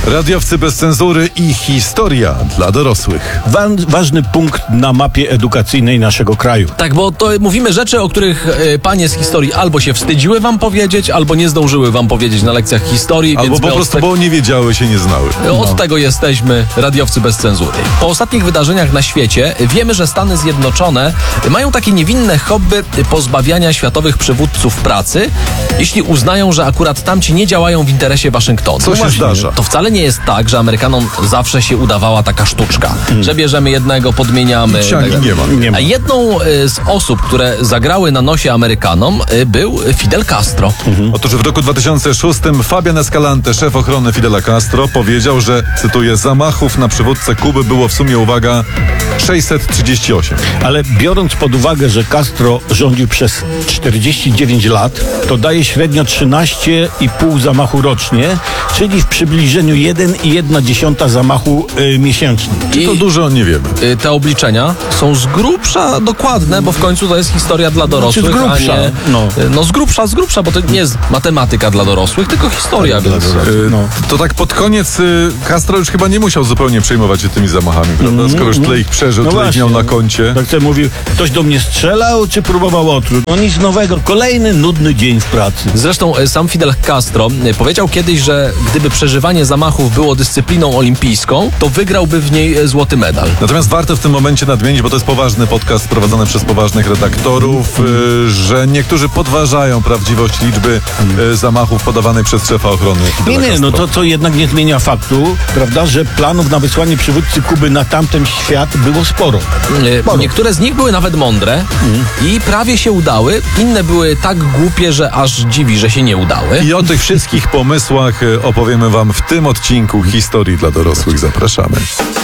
Radiowcy bez cenzury i historia dla dorosłych. Ważny punkt na mapie edukacyjnej naszego kraju. Tak, bo to mówimy rzeczy, o których panie z historii albo się wstydziły wam powiedzieć, albo nie zdążyły wam powiedzieć na lekcjach historii. Albo więc po prostu, bo nie wiedziały, się nie znały. Od tego jesteśmy radiowcy bez cenzury. Po ostatnich wydarzeniach na świecie wiemy, że Stany Zjednoczone mają takie niewinne hobby pozbawiania światowych przywódców pracy, jeśli uznają, że akurat tamci nie działają w interesie Waszyngtonu. Co się zdarza? To wcale nie jest tak, że Amerykanom zawsze się udawała taka sztuczka, że bierzemy jednego, podmieniamy. Nie ma. A jedną z osób, które zagrały na nosie Amerykanom, był Fidel Castro. Otóż w roku 2006 Fabian Escalante, szef ochrony Fidela Castro, powiedział, że, cytuję, zamachów na przywódcę Kuby było w sumie, uwaga, 638. Ale biorąc pod uwagę, że Castro rządził przez 49 lat, to daje średnio 13,5 zamachu rocznie, czyli w przybliżeniu 1,1 zamachu miesięcznie. Czy to dużo? Nie wiemy. Te obliczenia są z grubsza dokładne, bo w końcu to jest historia dla dorosłych, z grubsza, a nie... z grubsza, bo to nie jest matematyka dla dorosłych, tylko historia. Więc... To tak pod koniec Castro już chyba nie musiał zupełnie przejmować się tymi zamachami, prawda? Skoro już tyle ich przeżył, tyle ich miał na koncie. Tak sobie mówił, ktoś do mnie strzelał, czy próbował otruć? No nic nowego, kolejny nudny dzień w pracy. Zresztą sam Fidel Castro powiedział kiedyś, że gdyby przeżywanie zamachów było dyscypliną olimpijską, to wygrałby w niej złoty medal. Natomiast warto w tym momencie nadmienić, bo to jest poważny podcast prowadzony przez poważnych redaktorów, że niektórzy podważają prawdziwość liczby zamachów podawanej przez szefa ochrony Fidela Castro. No to jednak nie zmienia faktu, prawda, że planów na wysłanie przywódcy Kuby na tamten świat było sporo. Niektóre z nich były nawet mądre i prawie się udały, inne były tak głupie, że aż dziwi, że się nie udały. I o tych wszystkich pomysłach opowiemy wam w tym odcinku Historii dla dorosłych. Zapraszamy.